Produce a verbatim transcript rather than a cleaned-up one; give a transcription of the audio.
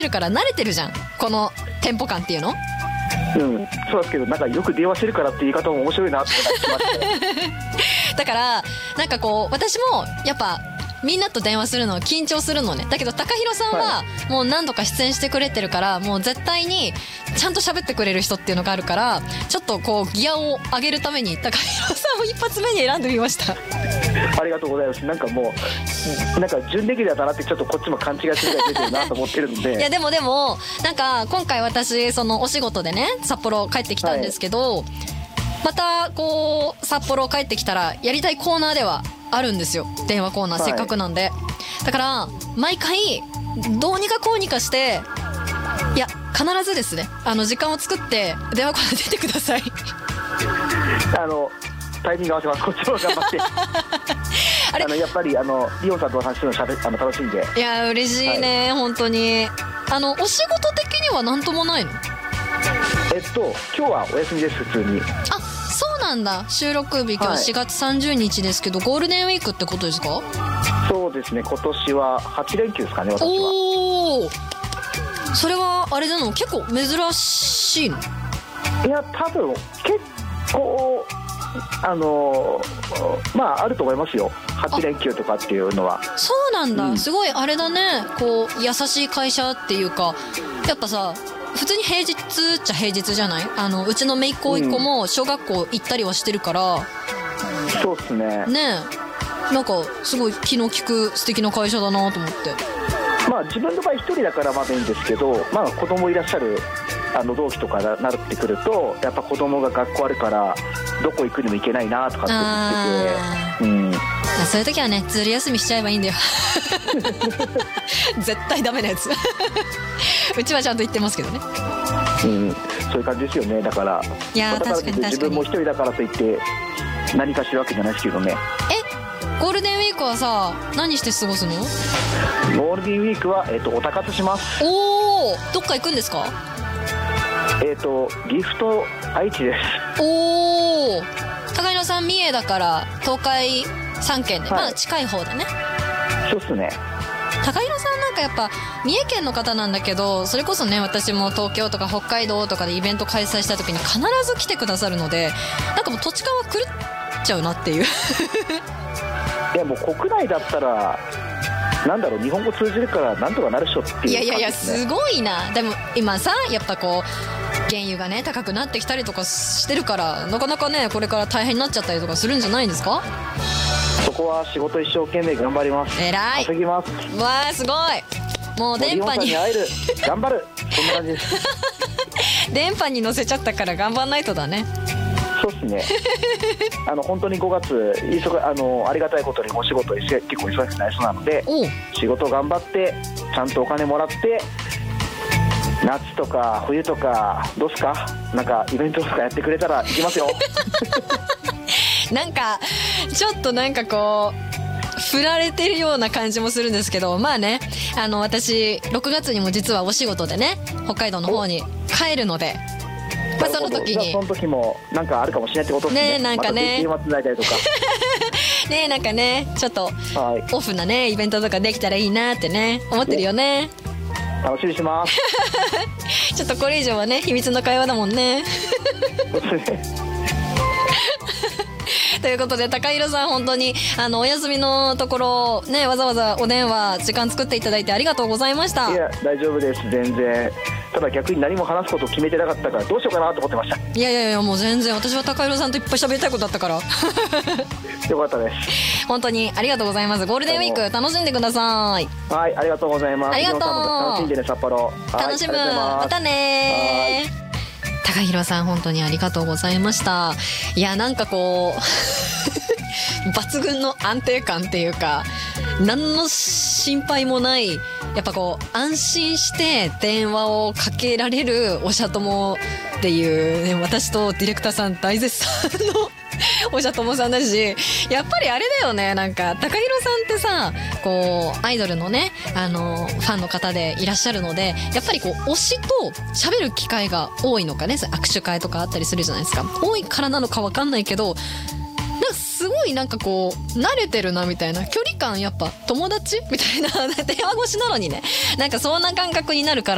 るから慣れてるじゃん、このテンポ感っていうの。 うん、そうですけど、なんかよく電話してるからって言い方も面白いなって思ってましただからなんかこう私もやっぱみんなと電話するのは緊張するのね。だけど高弘さんはもう何度か出演してくれてるから、もう絶対にちゃんと喋ってくれる人っていうのがあるから、ちょっとこうギアを上げるために高弘さんを一発目に選んでみましたありがとうございます。なんかもうなんか準レギュラーだなってちょっとこっちも勘違いするぐらい出てるなと思ってるんでいやでもでもなんか今回私そのお仕事でね札幌帰ってきたんですけど、はい、またこう札幌帰ってきたらやりたいコーナーではあるんですよ、電話コーナー、せっかくなんで、はい、だから毎回どうにかこうにかして、いや必ずですね、あの時間を作って電話コーナー出てくださいあのタイミング合わせます、こっちも頑張ってあれあのやっぱりあのリオンさんとお話しするのしゃべあの楽しんで、 いや嬉しいね、はい、本当に。あのお仕事的には何ともないの？ えっと今日はお休みです、普通に。 あ、そうなんだ。収録日今日しがつさんじゅうにちですけど、はい、ゴールデンウィークってことですか？ そうですね、今年ははちれんきゅうですかね、私は。 おー、それはあれなの、結構珍しいの？ いや多分結構あのまああると思いますよ、はちれんきゅうとかっていうのは。そうなんだ、うん、すごいあれだね、こう優しい会社っていうか、やっぱさ普通に平日っちゃ平日じゃない？あのうちの姪っ子一個も小学校行ったりはしてるから、うん、 そうっすね。 ねえ、なんかすごい気の利く素敵な会社だなと思って。 まあ自分の場合一人だからまだいいんですけど、まあ子供いらっしゃるあの同期とかなってくると、やっぱ子供が学校あるからどこ行くにも行けないなとかって言ってて、うん、 そういう時はねずる休みしちゃえばいいんだよ絶対ダメなやつうちはちゃんと言ってますけどね。 うん、そういう感じですよね。だからいや確かに確かに自分も一人だからといって何かしてるわけじゃないですけどね。 え、ゴールデンウィークはさ何して過ごすの？ ゴールデンウィークは、えーと、おたかつします。 おー、どっか行くんですか？ えーと岐阜と愛知です。 おー、高弘さん三重だから東海さんけんで、はい、まあ近い方だね。 そうっすね。 高弘さんなんかやっぱ三重県の方なんだけど、それこそね私も東京とか北海道とかでイベント開催した時に必ず来てくださるので、なんかもう土地勘は狂っちゃうなっていういやもう国内だったらなんだろう、日本語通じるからなんとかなるっしょっていう感じですね。いやいやいやすごいな。でも今さやっぱこう原油がね高くなってきたりとかしてるから、なかなかねこれから大変になっちゃったりとかするんじゃないんですか？ そこは仕事一生懸命頑張ります。 えらい。 稼ぎます。 わーすごい。もう電波にに会える頑張るそんな感じです電波に乗せちゃったから頑張んないとだね。 そうですねあの本当にごがつあのありがたいことにお仕事結構忙しくなりそうなので、仕事頑張ってちゃんとお金もらって、夏とか冬とかどうすか、なんかイベントとかやってくれたら行きますよなんかちょっとなんかこう振られてるような感じもするんですけど、まあね、あの私ろくがつにも実はお仕事でね北海道の方に帰るので、まあ、その時にその時もなんかあるかもしれないってことですね。 ね、なんかね、 また電話つないだりとかね、なんかねちょっとオフなねイベントとかできたらいいなってね思ってるよね。 楽しみにしますちょっとこれ以上はね秘密の会話だもんねということで高弘さん本当にあのお休みのところねわざわざお電話時間作っていただいてありがとうございました。 いや大丈夫です、全然。ただ逆に何も話すことを決めてなかったからどうしようかなと思ってました。 いやいやいやもう全然、私は高弘さんといっぱい喋りたいことだったからよかったです。 本当にありがとうございます。ゴールデンウィーク楽しんでください。 はい、ありがとうございます。 ありがとう。 楽しんでね札幌。 楽しむ。またね。高弘さん本当にありがとうございました。いやなんかこう抜群の安定感っていうか、何の心配もない、やっぱこう安心して電話をかけられるおしゃともっていう、ね、私とディレクターさん大絶賛のおしゃともさんだし、やっぱりあれだよね、なんか高弘さんってさこうアイドルのねあのファンの方でいらっしゃるので、やっぱりこう推しと喋る機会が多いのかね、握手会とかあったりするじゃないですか。多いからなのか分かんないけど、なんかすごいなんかこう慣れてるなみたいな、距離感やっぱ友達みたいな電話越しなのにね、なんかそんな感覚になるから